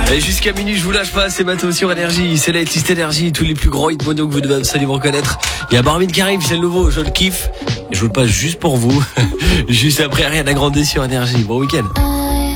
Et jusqu'à minuit, je vous lâche pas, c'est Mato sur Énergie. C'est la liste Énergie, tous les plus grands hits mono que vous devez absolument reconnaître. Il y a Marvin qui arrive, c'est le nouveau, je le kiffe. Et je vous le passe juste pour vous. Juste après, rien à grandir sur Énergie. Bon week-end.